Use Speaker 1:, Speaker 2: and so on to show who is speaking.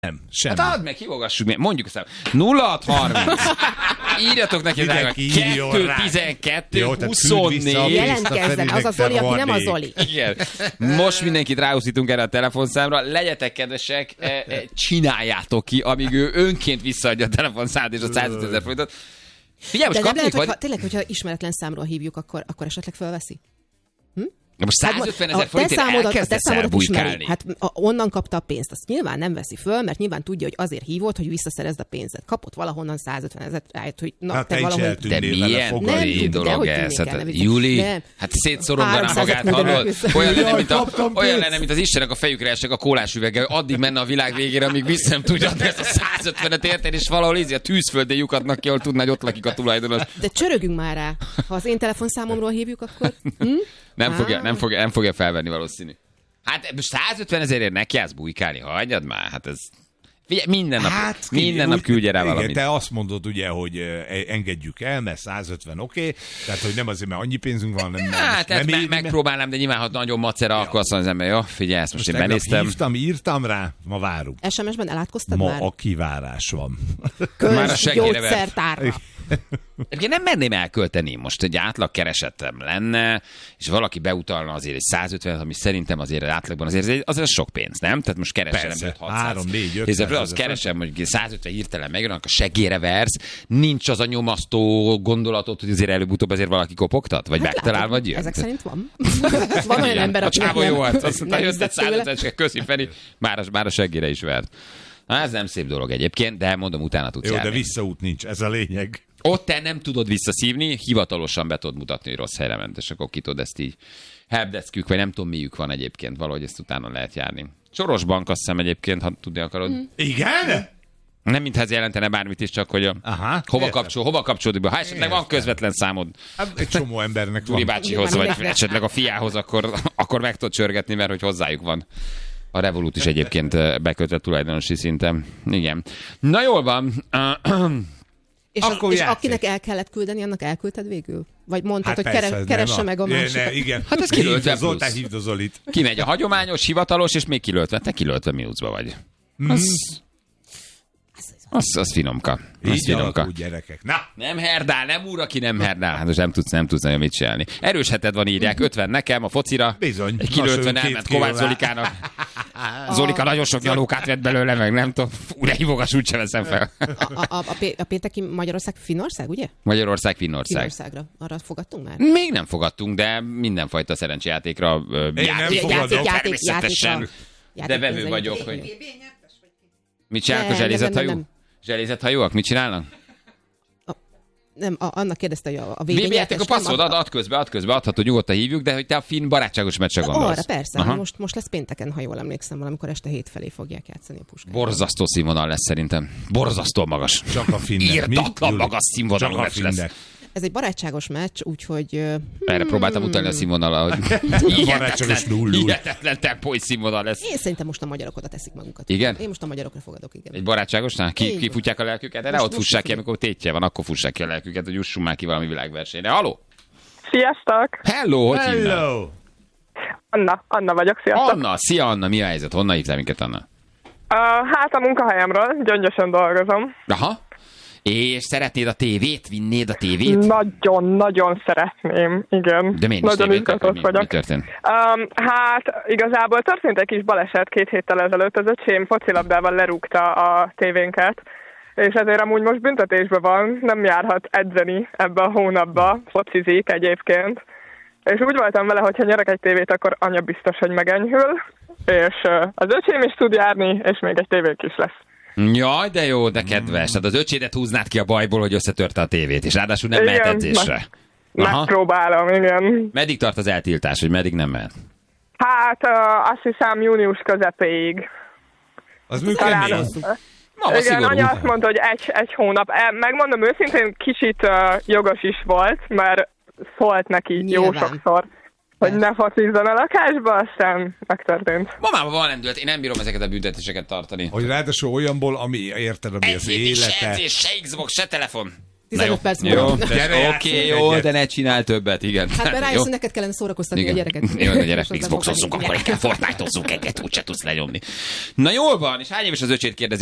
Speaker 1: Nem, semmi.
Speaker 2: Hát add meg, hívogassuk meg. Mondjuk aztán 0630. Írjatok neki, hogy 212 24.
Speaker 3: Jelentkezzen, az a Zoli, aki nem a Zoli.
Speaker 2: Igen. Most mindenkit ráúszítunk erre a telefonszámra. Legyetek kedvesek, csináljátok ki, amíg ő önként visszaadja a telefonszámot és a 150 000 forintot. Figyelj, most
Speaker 3: de nem lehet,
Speaker 2: vagy...
Speaker 3: tényleg, hogyha ismeretlen számról hívjuk, akkor esetleg fölveszi?
Speaker 2: Most 150 000 forintért elkezdesz elbújkálni.
Speaker 3: Hát onnan kapta a pénzt, azt nyilván nem veszi föl, mert nyilván tudja, hogy azért hívott, hogy visszaszerezd a pénzet. Kapott valahonnan 150 000, rájött, hogy na,
Speaker 1: hát
Speaker 3: te valahol...
Speaker 2: De milyen dolog ez? Júli, hát szétszoronganá magát, hallod? Olyan lenne, mint az Istenek a fejükre esek a kólás üveggel, addig menne a világ végére, amíg vissza nem tudja adni ezt a 150-et érteni, és valahol a tűzföldén lyukadnak ki, ahol tudná, hogy ott lakik a tulajdonos.
Speaker 3: De csörögünk már rá. Ha az én telefonszámomról hívjuk, akkor...
Speaker 2: Nem fogja felvenni valószínű. Hát 150 000-ért nekiállsz bujkálni, hagyjad már, hát ez... Minden nap küldje rá valamit.
Speaker 1: Te azt mondod ugye, hogy engedjük el, mert 150 oké. Tehát, hogy nem azért, mert annyi pénzünk van, nem
Speaker 2: megpróbálnám, de nyilván, ha nagyon macera, akkor azt mondja az ember, jó, figyelj, ezt most én benéztem.
Speaker 1: Írtam rá, ma várunk.
Speaker 3: SMS-ben elátkoztad
Speaker 1: ma
Speaker 3: már?
Speaker 1: Ma a kivárás van.
Speaker 3: Gyógyszertárra.
Speaker 2: Egyébként nem merném elkölteni most, egy átlag keresetem lenne, és valaki beutalna azért egy 150, ami szerintem azért átlagban azért sok pénz, nem? Tehát most keresem 5-600. Azt keresem, hogy 150 hirtelen megjön, akkor segélyre versz, nincs az a nyomasztó gondolatot, hogy azért előbb-utóbb azért valaki kopogtat? Vagy megtalál, vagy jön?
Speaker 3: Ezek szerint van. Van olyan ember, aki
Speaker 2: nem... jó volt, azt mondta, jött egy 150, köszi Feri, már a segélyre is vert. Ez nem szép dolog egyébként, de mondom, utána tudsz járni.
Speaker 1: De visszaút nincs, ez a lényeg.
Speaker 2: Ott te nem tudod visszaszívni, hivatalosan be tudod mutatni, hogy rossz helyre ment, és akkor ki tudod ezt így helpdeskük, vagy nem tudom miük van egyébként, valahogy ezt utána lehet járni. Soros Bank, azt hiszem egyébként, ha tudni akarod.
Speaker 1: Igen?
Speaker 2: Nem mintha ez jelentene bármit is, csak hogy hova kapcsolódik be. Ha esetleg van közvetlen számod.
Speaker 1: Hát egy csomó embernek van.
Speaker 2: Gyuri bácsihoz, vagy esetleg a fiához, akkor meg tudod csörgetni, mert hogy hozzájuk van. A Revolut is egyébként bekötött tulajdonosi szinten. Igen. Na jól van.
Speaker 3: És akinek el kellett küldeni, annak elküldted végül? Vagy mondtad, hogy keresse meg a másikat?
Speaker 1: Igen.
Speaker 2: Hát ez kilöltve
Speaker 1: Zoltán, hívd a Zolit.
Speaker 2: Kimegy a hagyományos, hivatalos, és még kilöltve. Te kilöltve mínuszba vagy. Az finomka.
Speaker 1: Így alakul, gyerekek. Na!
Speaker 2: Nem herdál, nem úr, aki nem herdál. Hát most nem tudsz nagyon mit csinálni. Erős heted van, írják. 50 nekem a focira.
Speaker 1: Bizony.
Speaker 2: Egy kilöltve elment Kovács Zolikának. Zolika nagyon sok nyalókát vett belőle, meg nem tudom. De hívogas úgysem veszem fel.
Speaker 3: A pénteki Magyarország, Finnország, ugye?
Speaker 2: Magyarország, Finnország.
Speaker 3: Finnországra. Arra fogadtunk már?
Speaker 2: Még nem fogadtunk, de mindenfajta szerencsejátékra természetesen. De vevő vagyok, hogy... Mit csinálnak a zselézethajú? Zselézethajóak? Mit csinálnak?
Speaker 3: Nem, annak kérdezte, hogy a VB-nyertes...
Speaker 2: a passzod, add közbe, adható, nyugodtan hívjuk, de hogy te a finn barátságos meccsre gondolsz.
Speaker 3: Arra persze, most lesz pénteken, ha jól emlékszem, valamikor este 7 felé fogják játszani a Puskát.
Speaker 2: Borzasztó színvonal lesz szerintem. Borzasztó magas.
Speaker 1: Csak a finnek.
Speaker 2: Irdatlan magas színvonalú meccs lesz.
Speaker 3: Ez egy barátságos meccs, úgyhogy...
Speaker 2: Erre próbáltam utalni a színvonalra, hogy hihetetlen tempói színvonal lesz.
Speaker 3: Én szerintem most a magyarok oda teszik magukat.
Speaker 2: Igen?
Speaker 3: Én most a magyarokra fogadok, igen.
Speaker 2: Egy barátságosnál? Kifutják a lelküket? Erre ott fussák ki, amikor tétje van, akkor fussák ki a lelküket, hogy jussunk már ki valami világversenyre. Haló?
Speaker 4: Sziasztok!
Speaker 2: Hello, hogy hívnak?
Speaker 4: Anna vagyok, sziasztok!
Speaker 2: Anna, szia Anna, mi a helyzet? Honnan hívtál minket, Anna?
Speaker 4: Hát a munkahelyemről, Gyöngyösön dolgozom.
Speaker 2: Aha. És szeretnéd a tévét? Vinnéd a tévét?
Speaker 4: Nagyon szeretném, igen.
Speaker 2: De miért is tévét? Mi történt?
Speaker 4: Hát igazából történt egy kis baleset 2 héttel ezelőtt. Az öcsém focilabdával lerúgta a tévénket, és ezért amúgy most büntetésben van, nem járhat edzeni ebbe a hónapba, focizik egyébként. És úgy voltam vele, hogy ha nyerek egy tévét, akkor anya biztos, hogy megenyhül, és az öcsém is tud járni, és még egy tévénk is lesz.
Speaker 2: Jaj, de jó, de kedves. Tehát az öcsédet húznád ki a bajból, hogy összetörte a tévét, és ráadásul nem mehet edzésre.
Speaker 4: Megpróbálom, igen.
Speaker 2: Meddig tart az eltiltás, hogy meddig nem mehet?
Speaker 4: Hát azt hiszem június közepéig.
Speaker 1: Az működni?
Speaker 4: Igen, anya azt mondta, hogy egy hónap. Megmondom őszintén, kicsit jogos is volt, mert szólt neki jó sokszor, hogy ne focizzon a lakásba, aztán megtörtént.
Speaker 2: Mamában van lendület, én nem bírom ezeket a büntetéseket tartani.
Speaker 1: Hogy ráadásul olyanból, ami érted, ami az élete.
Speaker 2: Se Xbox, se telefon.
Speaker 3: 15 perc
Speaker 2: múlva.
Speaker 3: Oké,
Speaker 2: jó, de ne csinál többet, igen.
Speaker 3: Hát mert rájössz, hogy neked kellene szórakoztatni a gyereket.
Speaker 2: Jó, a gyerek Xboxozzunk, akkor inkább Fortnite-ozzunk egyet, úgyse tudsz lenyomni. Na jól van, és hány éves az öcsét kérdezi?